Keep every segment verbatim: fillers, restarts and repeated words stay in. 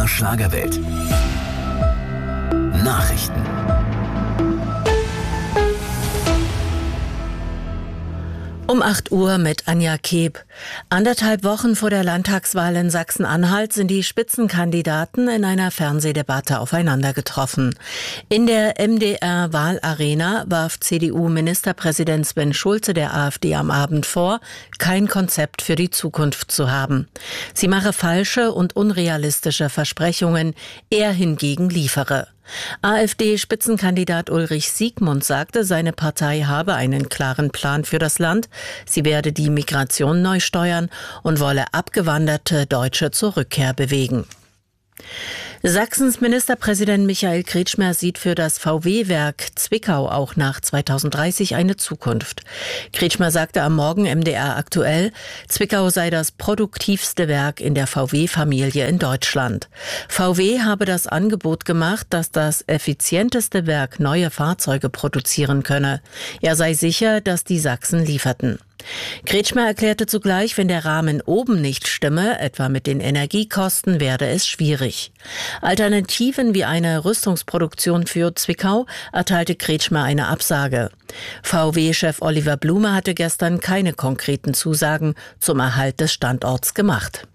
R Schlagerwelt. Nachrichten. Um acht Uhr mit Anja Keb. Anderthalb Wochen vor der Landtagswahl in Sachsen-Anhalt sind die Spitzenkandidaten in einer Fernsehdebatte aufeinander getroffen. In der M D R-Wahlarena warf C D U-Ministerpräsident Sven Schulze der AfD am Abend vor, kein Konzept für die Zukunft zu haben. Sie mache falsche und unrealistische Versprechungen, er hingegen liefere. AfD-Spitzenkandidat Ulrich Siegmund sagte, seine Partei habe einen klaren Plan für das Land. Sie werde die Migration neu steuern und wolle abgewanderte Deutsche zur Rückkehr bewegen. Sachsens Ministerpräsident Michael Kretschmer sieht für das V W-Werk Zwickau auch nach zweitausenddreißig eine Zukunft. Kretschmer sagte am Morgen M D R aktuell, Zwickau sei das produktivste Werk in der V W-Familie in Deutschland. V W habe das Angebot gemacht, dass das effizienteste Werk neue Fahrzeuge produzieren könne. Er sei sicher, dass die Sachsen lieferten. Kretschmer erklärte zugleich, wenn der Rahmen oben nicht stimme, etwa mit den Energiekosten, werde es schwierig. Alternativen wie eine Rüstungsproduktion für Zwickau erteilte Kretschmer eine Absage. V W-Chef Oliver Blume hatte gestern keine konkreten Zusagen zum Erhalt des Standorts gemacht.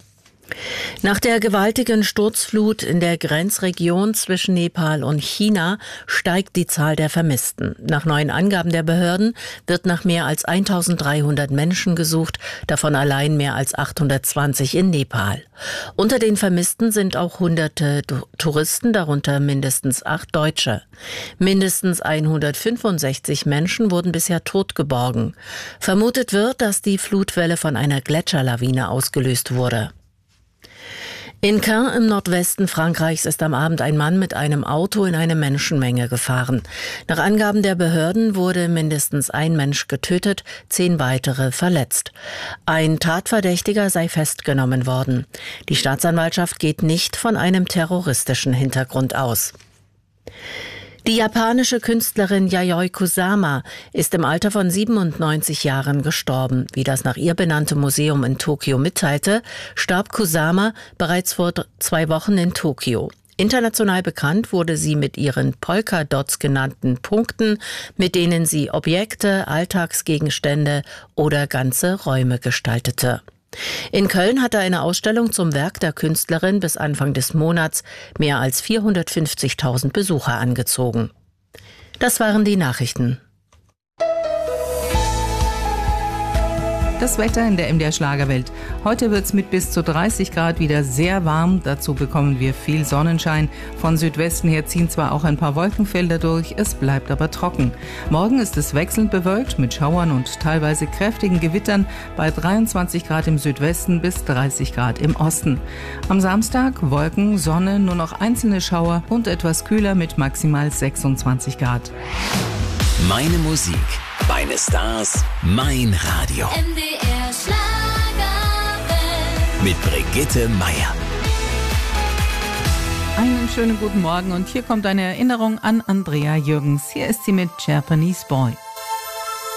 Nach der gewaltigen Sturzflut in der Grenzregion zwischen Nepal und China steigt die Zahl der Vermissten. Nach neuen Angaben der Behörden wird nach mehr als eintausenddreihundert Menschen gesucht, davon allein mehr als achthundertzwanzig in Nepal. Unter den Vermissten sind auch hunderte Touristen, darunter mindestens acht Deutsche. Mindestens hundertfünfundsechzig Menschen wurden bisher tot geborgen. Vermutet wird, dass die Flutwelle von einer Gletscherlawine ausgelöst wurde. In Caen im Nordwesten Frankreichs ist am Abend ein Mann mit einem Auto in eine Menschenmenge gefahren. Nach Angaben der Behörden wurde mindestens ein Mensch getötet, zehn weitere verletzt. Ein Tatverdächtiger sei festgenommen worden. Die Staatsanwaltschaft geht nicht von einem terroristischen Hintergrund aus. Die japanische Künstlerin Yayoi Kusama ist im Alter von siebenundneunzig Jahren gestorben. Wie das nach ihr benannte Museum in Tokio mitteilte, starb Kusama bereits vor zwei Wochen in Tokio. International bekannt wurde sie mit ihren Polka-Dots genannten Punkten, mit denen sie Objekte, Alltagsgegenstände oder ganze Räume gestaltete. In Köln hatte eine Ausstellung zum Werk der Künstlerin bis Anfang des Monats mehr als vierhundertfünfzigtausend Besucher angezogen. Das waren die Nachrichten. Das Wetter in der M D R Schlagerwelt. Heute wird es mit bis zu dreißig Grad wieder sehr warm. Dazu bekommen wir viel Sonnenschein. Von Südwesten her ziehen zwar auch ein paar Wolkenfelder durch, es bleibt aber trocken. Morgen ist es wechselnd bewölkt mit Schauern und teilweise kräftigen Gewittern bei dreiundzwanzig Grad im Südwesten bis dreißig Grad im Osten. Am Samstag Wolken, Sonne, nur noch einzelne Schauer und etwas kühler mit maximal sechsundzwanzig Grad. Meine Musik, meine Stars, mein Radio. M D R Schlagerwelt. Mit Brigitte Meier. Einen schönen guten Morgen und hier kommt eine Erinnerung an Andrea Jürgens. Hier ist sie mit Japanese Boy.